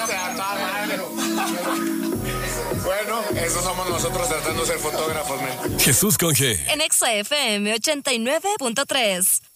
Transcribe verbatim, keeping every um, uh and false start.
Este, a toda madre. Bueno, eso somos nosotros tratando de ser fotógrafos, men. Jesús con G. En Exa F M ochenta y nueve punto tres.